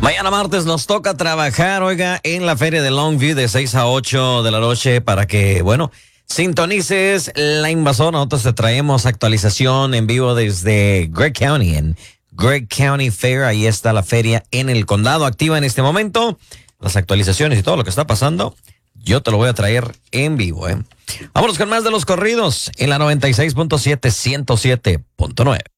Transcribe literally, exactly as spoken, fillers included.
Mañana martes nos toca trabajar, oiga, en la feria de Longview de seis a ocho de la noche para que, bueno, sintonices La Invasora. Nosotros te traemos actualización en vivo desde Gregg County, en Gregg County Fair. Ahí está la feria en el condado, activa en este momento. Las actualizaciones y todo lo que está pasando, yo te lo voy a traer en vivo, ¿eh? Vámonos con más de los corridos en la noventa y seis punto siete, ciento siete punto nueve.